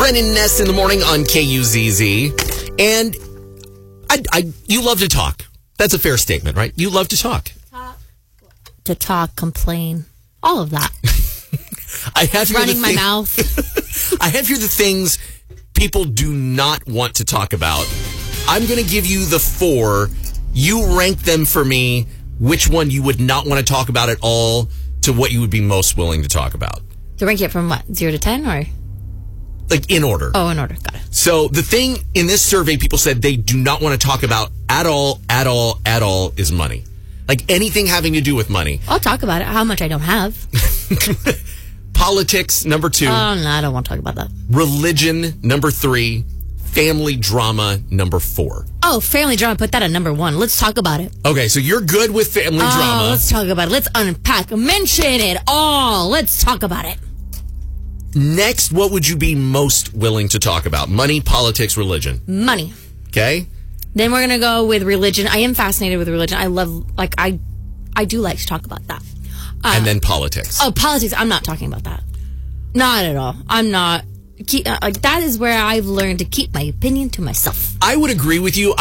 Brennan Ness in the morning on KUZZ. And you love to talk. That's a fair statement, right? You love to talk. To talk, complain, all of that. I have here running my mouth. I have here the things people do not want to talk about. I'm going to give you the 4. You rank them for me. Which one you would not want to talk about at all to what you would be most willing to talk about. To rank it from what? 0 to 10 or? Like in order. Oh, in order. Got it. So the thing in this survey people said they do not want to talk about at all is money. Like anything having to do with money. I'll talk about it. How much I don't have. Politics, number 2. Oh, no, I don't want to talk about that. Religion, number 3. Family drama, number 4. Oh, family drama. Put that at number 1. Let's talk about it. Okay, so you're good with family drama. Let's talk about it. Let's unpack. Mention it all. Let's talk about it. Next, what would you be most willing to talk about? Money, politics, religion. Money. Okay. Then we're going to go with religion. I am fascinated with religion. I love, I do like to talk about that. And then politics. Oh, politics. I'm not talking about that. Not at all. I'm not. That is where I've learned to keep my opinion to myself. I would agree with you.